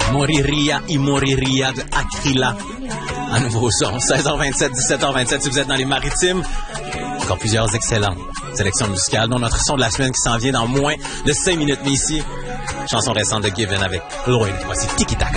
Moriria y Moriria de Aquila. À nouveau son, 16h27, 17h27 si vous êtes dans les maritimes. Encore plusieurs excellentes sélections musicales, dont notre son de la semaine qui s'en vient dans moins de 5 minutes. Mais ici, chanson récente de Given avec Lloyd. Voici Tiki Taka.